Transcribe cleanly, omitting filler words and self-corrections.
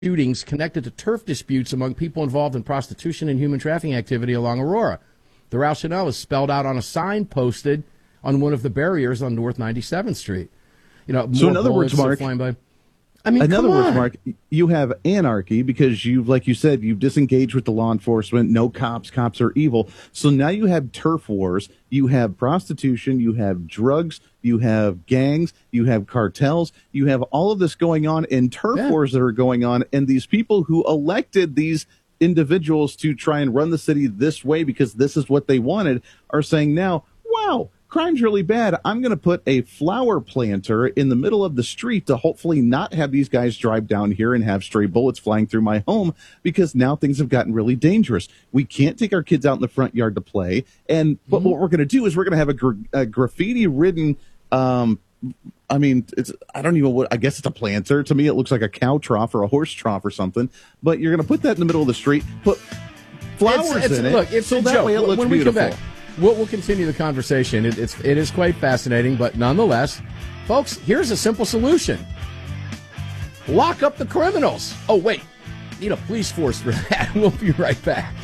shootings connected to turf disputes among people involved in prostitution and human trafficking activity along Aurora. The rationale is spelled out on a sign posted on one of the barriers on North 97th Street. So in other words, Mark, Mark, you have anarchy because like you said, you've disengaged with the law enforcement. No cops are evil. So now you have turf wars, you have prostitution, you have drugs, you have gangs, you have cartels, you have all of this going on in turf wars that are going on. And these people who elected these individuals to try and run the city this way because this is what they wanted are saying now, wow, crime's really bad. I'm going to put a flower planter in the middle of the street to hopefully not have these guys drive down here and have stray bullets flying through my home because now things have gotten really dangerous. We can't take our kids out in the front yard to play. And but what we're going to do is we're going to have a graffiti-ridden, I guess it's a planter. To me, it looks like a cow trough or a horse trough or something. But you're going to put that in the middle of the street, put flowers in it. Look, it's so a that joke. way it looks when beautiful. We come back, we'll continue the conversation. It is quite fascinating, but nonetheless, folks, here's a simple solution. Lock up the criminals. Oh, wait. Need a police force for that. We'll be right back.